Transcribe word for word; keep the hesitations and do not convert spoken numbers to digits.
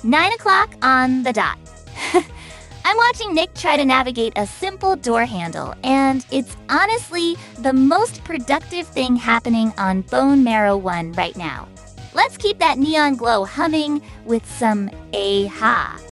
Nine o'clock on the dot. I'm watching Nick try to navigate a simple door handle, and it's honestly the most productive thing happening on Bone Marrow one right now. Let's keep that neon glow humming with some A-ha.